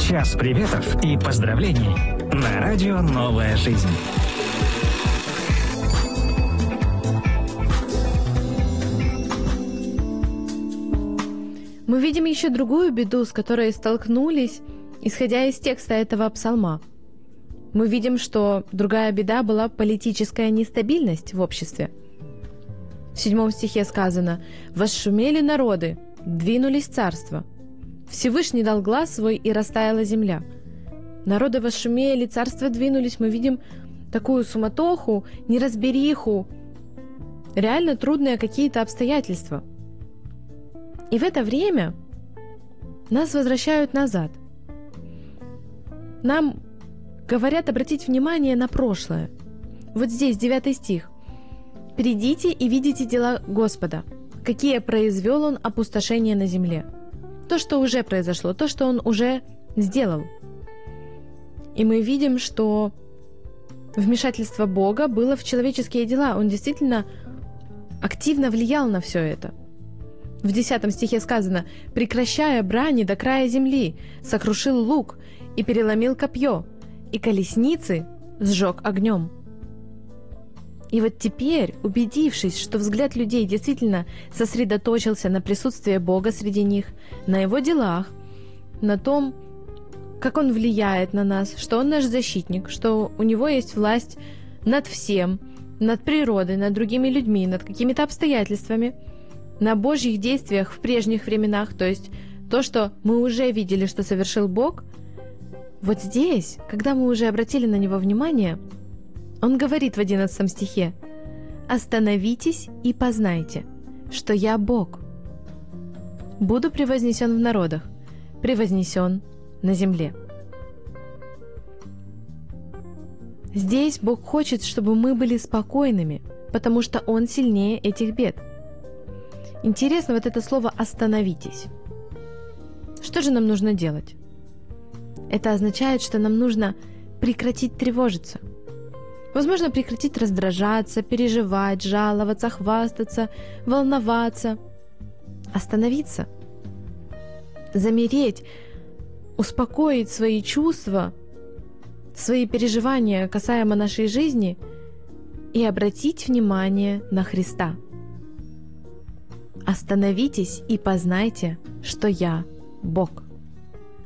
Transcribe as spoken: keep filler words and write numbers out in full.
Час приветов и поздравлений на радио «Новая жизнь». Мы видим еще другую беду, с которой столкнулись, исходя из текста этого псалма. Мы видим, что другая беда была политическая нестабильность в обществе. В седьмом стихе сказано: «Восшумели народы, двинулись царства. Всевышний дал глас свой, и растаяла земля». Народы восшумели, царства двинулись. Мы видим такую суматоху, неразбериху, реально трудные какие-то обстоятельства. И в это время нас возвращают назад. Нам говорят обратить внимание на прошлое. Вот здесь, девятый стих. «Придите и видите дела Господа, какие произвел Он опустошение на земле». То, что уже произошло, то, что Он уже сделал. И мы видим, что вмешательство Бога было в человеческие дела. Он действительно активно влиял на все это. В десятом стихе сказано: «Прекращая брани до края земли, сокрушил лук и переломил копье, и колесницы сжег огнем». И вот теперь, убедившись, что взгляд людей действительно сосредоточился на присутствии Бога среди них, на Его делах, на том, как Он влияет на нас, что Он наш защитник, что у Него есть власть над всем, над природой, над другими людьми, над какими-то обстоятельствами, на Божьих действиях в прежних временах, то есть то, что мы уже видели, что совершил Бог, вот здесь, когда мы уже обратили на Него внимание, Он говорит в одиннадцатом стихе: «Остановитесь и познайте, что я Бог. Буду превознесен в народах, превознесен на земле». Здесь Бог хочет, чтобы мы были спокойными, потому что Он сильнее этих бед. Интересно вот это слово «остановитесь». Что же нам нужно делать? Это означает, что нам нужно прекратить тревожиться. Возможно, прекратить раздражаться, переживать, жаловаться, хвастаться, волноваться. Остановиться. Замереть, успокоить свои чувства, свои переживания касаемо нашей жизни и обратить внимание на Христа. Остановитесь и познайте, что я Бог.